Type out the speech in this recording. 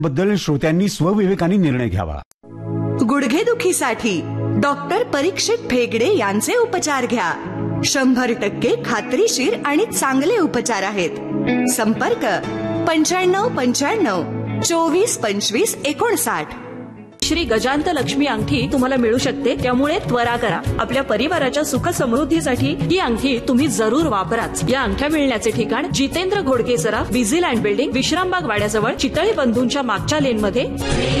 बद्दल श्रोत्यांनी स्वविवेकाने निर्णय घ्यावा. गुडघेदुखीसाठी डॉक्टर परीक्षित भेगडे यांचे उपचार घ्या. 100% खात्रीशीर आणि चांगले उपचार आहेत. संपर्क 9595 24 25 59. श्री गजांत लक्ष्मी अंगठी तुम्हाला मिळू शकते, त्यामुळे त्वरा करा. आपल्या परिवाराच्या सुख समृद्धीसाठी ही अंगठी तुम्ही जरूर वापराच. या अंगठ्या मिळण्याचे ठिकाण जितेंद्र घोडके सराफ, बिझीलँड बिल्डिंग, विश्रामबाग वाड्याजवळ, चितळी बंधूंच्या मागच्या लेनमध्ये.